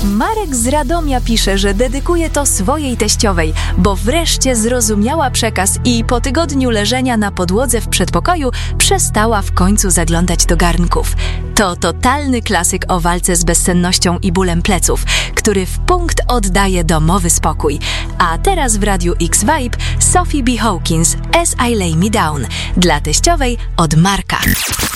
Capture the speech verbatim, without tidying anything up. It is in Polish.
Marek z Radomia pisze, że dedykuje to swojej teściowej, bo wreszcie zrozumiała przekaz i po tygodniu leżenia na podłodze w przedpokoju przestała w końcu zaglądać do garnków. To totalny klasyk o walce z bezsennością i bólem pleców, który w punkt oddaje domowy spokój. A teraz w Radiu X Vibe Sophie B. Hawkins, As I Lay Me Down, dla teściowej od Marka.